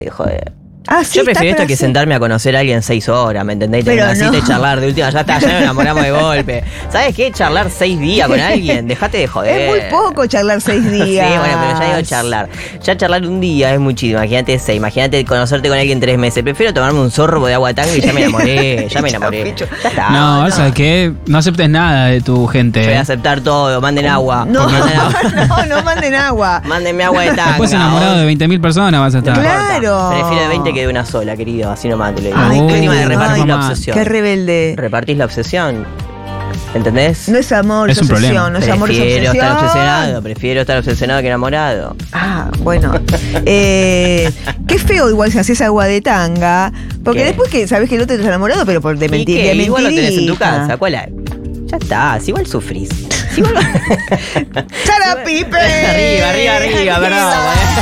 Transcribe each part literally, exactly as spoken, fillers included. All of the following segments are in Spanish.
Joder. Ah, sí, Yo prefiero esto que así. sentarme a conocer a alguien seis horas, ¿me entendés? Pero Tener una no. cita y charlar de última, ya está, ya nos enamoramos de golpe. ¿Sabes qué? Charlar seis días con alguien, dejate de joder. Es muy poco charlar seis días. Sí, bueno, pero ya digo charlar. Ya charlar un día es muy chido, imagínate seis, imagínate conocerte con alguien tres meses. Prefiero tomarme un sorbo de agua tanga y ya me enamoré, ya me enamoré. Ya está. No, ¿sabes qué? No aceptes nada de tu gente. Voy a aceptar todo, manden agua. No, manden agua. no, no manden agua. Mándenme agua de tanga. Después enamorado de veinte mil personas vas a estar. Claro. Prefiero de veinte que de una sola, querido, así nomás te lo digo. Ay, Uy, qué Encima de lindo, repartir ay, la obsesión. Qué rebelde. Repartís la obsesión. ¿Entendés? No es amor, es, Es un obsesión. problema. No es amor, es Prefiero obsesión. estar obsesionado, prefiero estar obsesionado que enamorado. Ah, bueno. Eh, qué feo igual si haces agua de tanga. Porque ¿Qué? después que sabés que el otro te está enamorado, pero por de ¿Y mentir, qué? de Igual lo tenés en tu mentirita. casa, ¿cuál hay? Ya está, si igual sufrís. Si igual... ¡Chara, Pipe! arriba, arriba, arriba, perdón.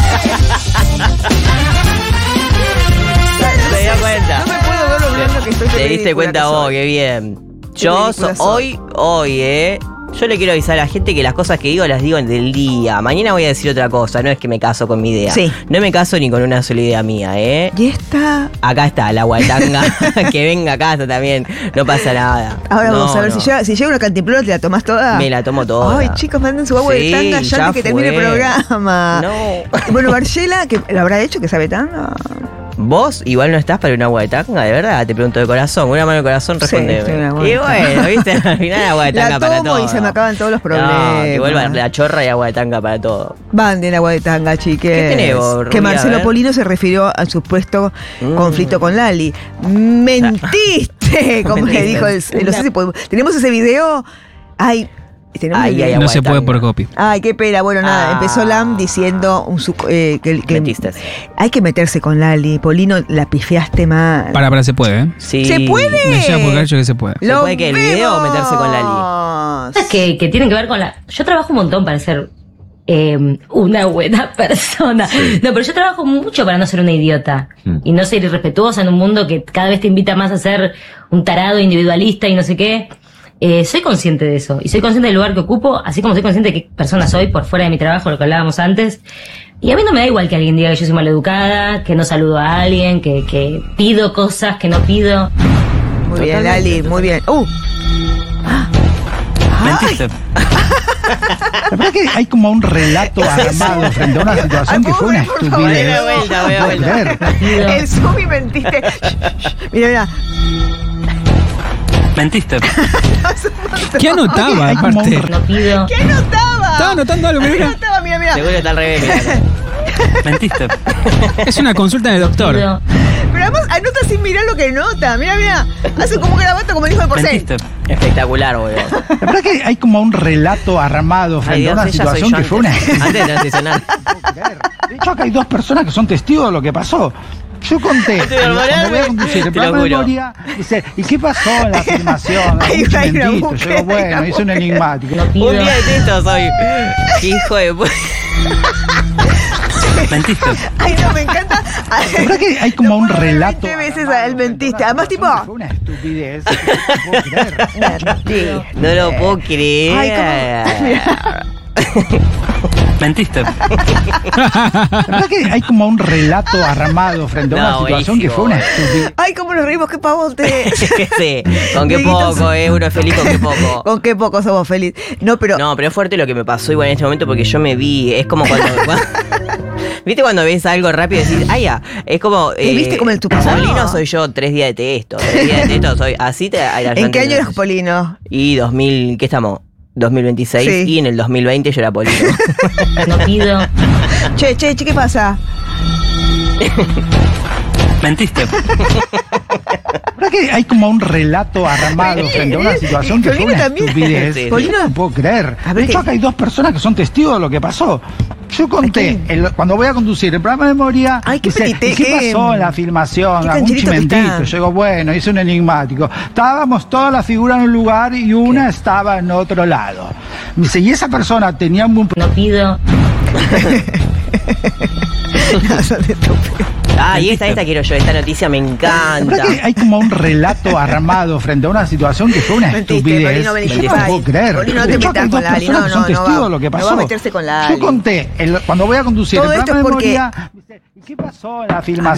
¿Te das cuenta? No me puedo ver lo blando que estoy. Te qué diste ridícula cuenta que vos, soy. qué bien. Qué Yo ridícula so- soy. hoy, hoy, eh. Yo le quiero avisar a la gente que las cosas que digo las digo del día. Mañana voy a decir otra cosa, no es que me caso con mi idea. Sí. No me caso ni con una sola idea mía, ¿eh? Y esta. Acá está el agua de tanga, que venga a casa también, no pasa nada. Ahora No, vamos a ver no. si llega, si llega una cantimplora, ¿te la tomás toda? Me la tomo toda. Ay, chicos, manden su agua Sí, de tanga ya, ya antes que termine el fue. programa. No. Bueno, Marcela, que lo habrá hecho, que sabe tanga. ¿Vos igual no estás para un agua de tanga? ¿De verdad? Te pregunto de corazón. Una mano de corazón, Sí, respondeme. estoy en agua de Y bueno, ¿viste? Al final agua de tanga La para tomo todo. y se me acaban todos los problemas. No, que vuelva la chorra y agua de tanga para todo. Manden agua de tanga, chiques. ¿Qué tenés vos, Que Rubia? A Marcelo ver. Polino se refirió a supuesto Mm. conflicto con Lali. Mentiste, como le Mentiste. dijo el, no sé si podemos- tenemos ese video. Ay, tenemos Ay, el ay, video. No agua se de puede tanga. por copy. Ay, qué pena. Bueno, nada, Ah. empezó Lam diciendo un su- eh, que, que Mentiste. hay que meterse con Lali. Polino, la pifiaste mal. Para, para, se puede, ¿eh? Sí. ¿Se puede? Me lleva por cacho que se puede. ¡Lo puede que el video o meterse con Lali? vemos! Cosas que, que tienen que ver con la... Yo trabajo un montón para ser eh, una buena persona. No, pero yo trabajo mucho para no ser una idiota. Y no ser irrespetuosa en un mundo que cada vez te invita más a ser un tarado individualista y no sé qué. Eh, soy consciente de eso. Y soy consciente del lugar que ocupo, así como soy consciente de qué persona soy por fuera de mi trabajo, lo que hablábamos antes. Y a mí no me da igual que alguien diga que yo soy maleducada, que no saludo a alguien, que, que pido cosas que no pido. Muy bien, Lali, muy bien. ¡Uh! Mentiste. La verdad que hay como un relato armado frente a una situación que fue una Por favor, estupidez. Voy a vuelta, voy a No puedo vuelta. creer. El zoom y mentiste. Mira, mira. Mentiste. ¿Qué anotaba, Hay como aparte? un No pido. ¿Qué anotaba? Estaba anotando algo, ¿Qué mira. anotaba? Mira, mira. Seguro está al revés, mirá. Mentiste. Es una consulta del doctor. pido. Pero además anota sin mirar lo que nota. Mira, mira. Hace como un grabato como el hijo de Porcel. Mentiste. Espectacular, boludo. La verdad que hay como un relato armado Ay, frente Dios, a una ella soy situación yo que fue una antes, antes de transicionar. De hecho, acá hay dos personas que son testigos de lo que pasó. Yo conté, Estoy cuando hormonal, voy a conducir el te lo programa de juro. memoria, dice, ¿y qué pasó en la filmación? Hay- Algún hay una chimentito. mujer, Yo digo, bueno, hay hice un una enigmático. No pido. Un día de texto soy. Qué hijo de puta. Mentiste. Ay, no, me encanta. La verdad que hay como Lo un puedo ver relato veinte veces armado al frente a mentiste. una Además, tipo. situación que fue una estupidez. No puedo creer. No lo puedo creer. Ay, Mentiste. La verdad que hay como un relato armado frente a una No, situación que fue una buenísimo. estupidez. Ay, cómo nos reímos, qué pavote. Sí, con qué Dieguito, poco, eh, uno es feliz con qué poco. Con qué poco somos felices. No, pero. No, pero es fuerte lo que me pasó igual en este momento porque yo me vi, es como cuando... cuando- ¿Viste cuando ves algo rápido y decís, ay ya? Es como... ¿Te viste como en tu pasado? Polino soy yo, tres días de texto, tres días de texto soy... Así te... ay, ¿En qué año eras eras Polino? Y dos mil, ¿qué estamos? dos mil veintiséis Sí. y en el dos mil veinte yo era Polino. No pido. Che, che, che, ¿qué pasa? Mentiste. La verdad que hay como un relato armado frente a una situación que fue Polino una también. estupidez. Sí, sí. Polino no puedo creer. A ver, De hecho, ¿qué? acá hay dos personas que son testigos de lo que pasó. Yo conté, el- cuando voy a conducir el programa de memoria, Ay, qué dice, petite- ¿y qué qué- pasó en la filmación? qué Algún cancherito que chimentito. está. Yo digo, bueno, hice un enigmático. Estábamos todas las figuras en un lugar y una estaba en otro lado. Me dice, y esa persona tenía un... No pido. No, son estúpidos. Ah, y esta, esta quiero yo, esta noticia me La encanta. verdad que hay como un relato armado frente a una situación que fue una Mentiste, estupidez. Polino, vení, Yo no Polino. puedo creer. Polino, no te De hecho, acá hay metas dos con Lali, personas no, que son no, no testigos va- de lo que no pasó. va a meterse con Lali. Yo conté, el- cuando voy a conducir Todo el esto programa es de porque- memoria, dice, ¿Qué pasó en la filmación?